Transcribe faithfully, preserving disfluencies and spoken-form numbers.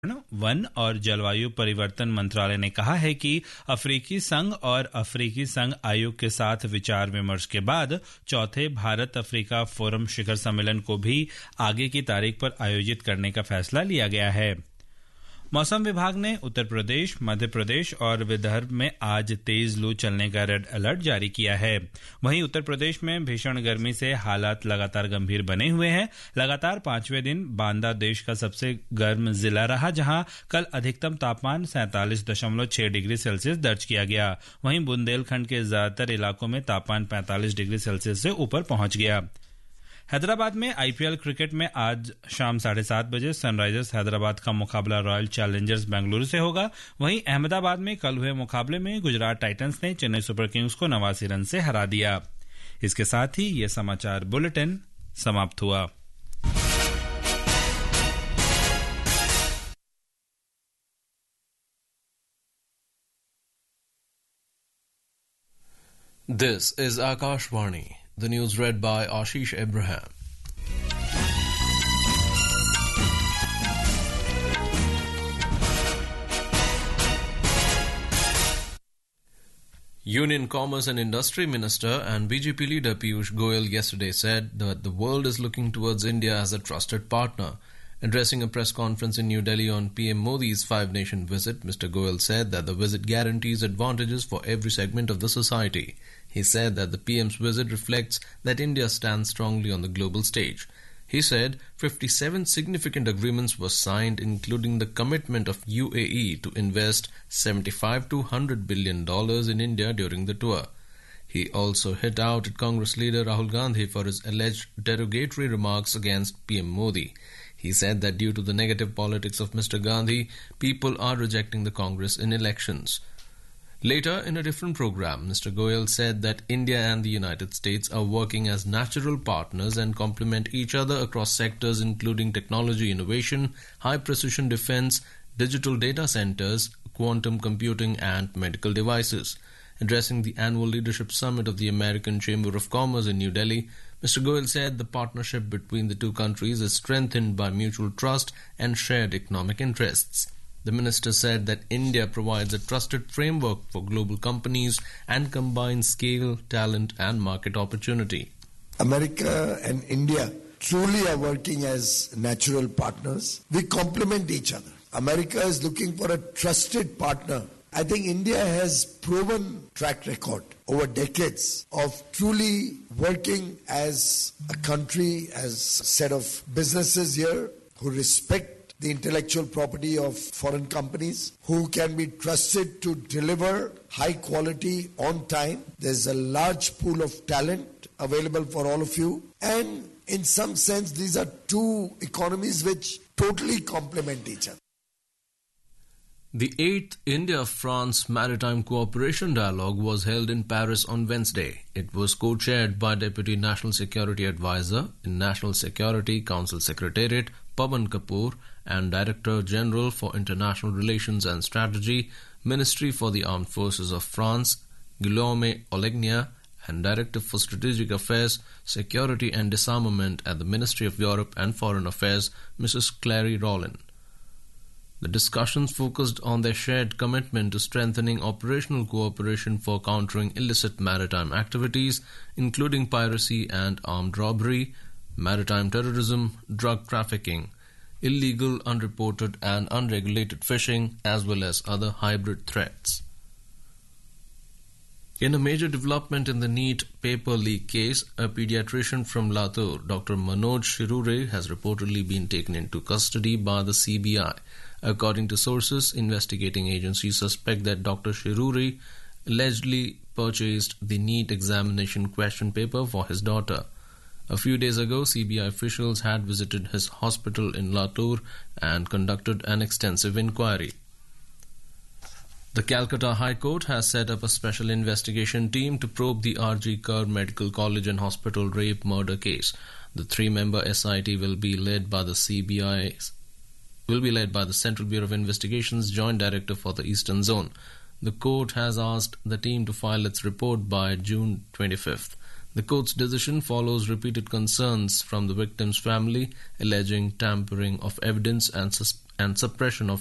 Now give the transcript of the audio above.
One और जलवायु परिवर्तन मंत्रालय ने कहा है कि अफ्रीकी संघ और अफ्रीकी संघ आयोग के साथ विचार विमर्श के बाद चौथे भारत अफ्रीका फोरम शिखर सम्मेलन को भी आगे की तारीख पर आयोजित करने का फैसला लिया गया है। मौसम विभाग ने उत्तर प्रदेश, मध्य प्रदेश और विदर्भ में आज तेज लू चलने का रेड अलर्ट जारी किया है। वहीं उत्तर प्रदेश में भीषण गर्मी से हालात लगातार गंभीर बने हुए हैं। लगातार पांचवें दिन बांदा देश का सबसे गर्म जिला रहा, जहां कल अधिकतम तापमान सैंतालीस दशमलव छह डिग्री सेल्सियस दर्ज किया गया। वहीं बुंदेलखंड के ज्यादातर इलाकों में तापमान पैंतालीस डिग्री सेल्सियस से ऊपर पहुंच गया। हैदराबाद में आईपीएल क्रिकेट में आज शाम साढ़े सात बजे सनराइजर्स हैदराबाद का मुकाबला रॉयल चैलेंजर्स बेंगलुरु से होगा। वहीं अहमदाबाद में कल हुए मुकाबले में गुजरात टाइटंस ने चेन्नई सुपर किंग्स को नवासी रन से हरा दिया। इसके साथ ही ये समाचार बुलेटिन समाप्त हुआ। This is Akashvani. The news read by Ashish Abraham. Union Commerce and Industry Minister and B J P leader Piyush Goyal yesterday said that the world is looking towards India as a trusted partner. Addressing a press conference in New Delhi on P M Modi's five-nation visit, Mister Goyal said that the visit guarantees advantages for every segment of the society. He said that the P M's visit reflects that India stands strongly on the global stage. He said fifty-seven significant agreements were signed, including the commitment of U A E to invest seventy-five to one hundred billion dollars in India during the tour. He also hit out at Congress leader Rahul Gandhi for his alleged derogatory remarks against P M Modi. He said that due to the negative politics of Mister Gandhi, people are rejecting the Congress in elections. Later, in a different program, Mister Goyal said that India and the United States are working as natural partners and complement each other across sectors including technology innovation, high-precision defense, digital data centers, quantum computing and medical devices. Addressing the annual leadership summit of the American Chamber of Commerce in New Delhi, Mister Goyal said the partnership between the two countries is strengthened by mutual trust and shared economic interests. The minister said that India provides a trusted framework for global companies and combines scale, talent and market opportunity. America and India truly are working as natural partners. We complement each other. America is looking for a trusted partner. I think India has proven track record over decades of truly working as a country, as a set of businesses here who respect the intellectual property of foreign companies, who can be trusted to deliver high quality on time. There's a large pool of talent available for all of you. And in some sense, these are two economies which totally complement each other. The eighth India-France Maritime Cooperation Dialogue was held in Paris on Wednesday. It was co-chaired by Deputy National Security Advisor in National Security Council Secretariat Pavan Kapoor and Director General for International Relations and Strategy, Ministry for the Armed Forces of France, Guillaume Olegnia, and Director for Strategic Affairs, Security and Disarmament at the Ministry of Europe and Foreign Affairs, Missus Clary Rollin. The discussions focused on their shared commitment to strengthening operational cooperation for countering illicit maritime activities, including piracy and armed robbery, maritime terrorism, drug trafficking, illegal, unreported and unregulated fishing, as well as other hybrid threats. In a major development in the NEET paper leak case, a pediatrician from Latur, Doctor Manoj Shirure, has reportedly been taken into custody by the C B I. According to sources, investigating agencies suspect that Doctor Shirure allegedly purchased the NEET examination question paper for his daughter. A few days ago, C B I officials had visited his hospital in Latur and conducted an extensive inquiry. The Calcutta High Court has set up a special investigation team to probe the R G Kar Medical College and Hospital rape murder case. The three-member S I T will be led by the C B I's will be led by the Central Bureau of Investigation's Joint Director for the Eastern Zone. The court has asked the team to file its report by June twenty-fifth. The court's decision follows repeated concerns from the victim's family alleging tampering of evidence and, sus- and suppression of